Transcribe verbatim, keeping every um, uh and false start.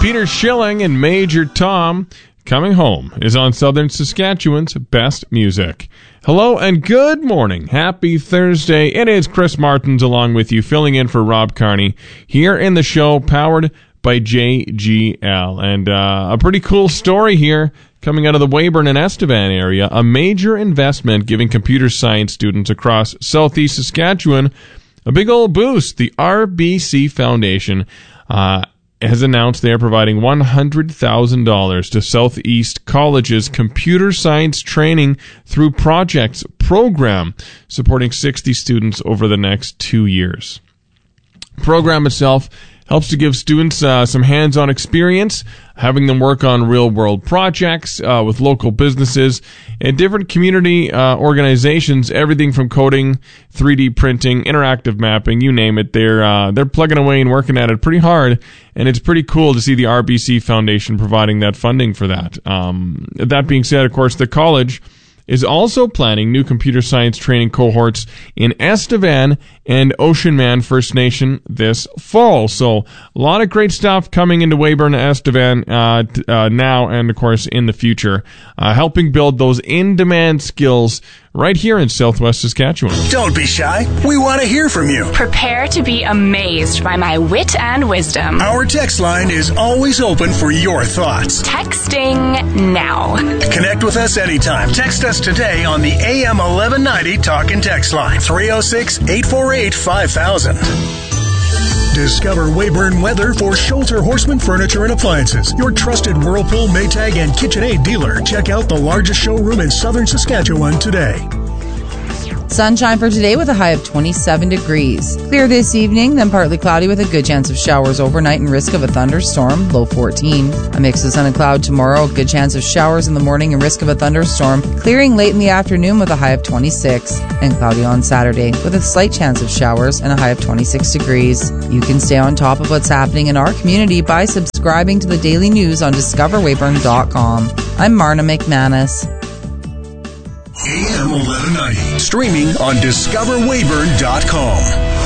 Peter Schilling and Major Tom, Coming Home, is on Southern Saskatchewan's Best Music. Hello and good morning. Happy Thursday. It is Chris Martins along with you, filling in for Rob Carney here in the show, powered by J G L. And uh, a pretty cool story here coming out of the Weyburn and Estevan area. A major investment giving computer science students across southeast Saskatchewan a big old boost. The R B C Foundation uh, has announced they are providing one hundred thousand dollars to Southeast College's computer science training through projects program, supporting sixty students over the next two years. The program itself helps to give students uh, some hands-on experience, having them work on real-world projects uh, with local businesses and different community uh, organizations, everything from coding, three D printing, interactive mapping, you name it. They're, uh, they're plugging away and working at it pretty hard, and it's pretty cool to see the R B C Foundation providing that funding for that. Um, that being said, of course, the college is also planning new computer science training cohorts in Estevan and Oceanman First Nation this fall. So a lot of great stuff coming into Weyburn and Estevan uh, t- uh, now and, of course, in the future, uh, helping build those in-demand skills right here in Southwest Saskatchewan. Don't be shy. We want to hear from you. Prepare to be amazed by my wit and wisdom. Our text line is always open for your thoughts. Texting now. Connect with us anytime. Text us today on the A M eleven ninety Talk and Text line, three oh six, eight four eight, five thousand. Discover Weyburn Weather for Sholter Horseman Furniture and Appliances, your trusted Whirlpool, Maytag, and KitchenAid dealer. Check out the largest showroom in southern Saskatchewan today. Sunshine for today with a high of twenty-seven degrees. Clear this evening, then partly cloudy with a good chance of showers overnight and risk of a thunderstorm, low fourteen. A mix of sun and cloud tomorrow, a good chance of showers in the morning and risk of a thunderstorm, clearing late in the afternoon with a high of twenty-six. And cloudy on Saturday with a slight chance of showers and a high of twenty-six degrees. You can stay on top of what's happening in our community by subscribing to the daily news on discover weyburn dot com. I'm Marna McManus. A M eleven ninety. Streaming on discover weyburn dot com.